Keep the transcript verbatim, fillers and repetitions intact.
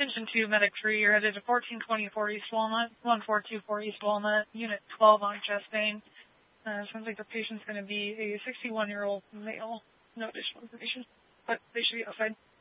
Attention to Medic three, you're headed to fourteen twenty-four East Walnut, one four two four East Walnut, Unit twelve on chest pain. Uh, sounds like the patient's going to be a sixty-one-year-old male. No additional information, but they should be outside.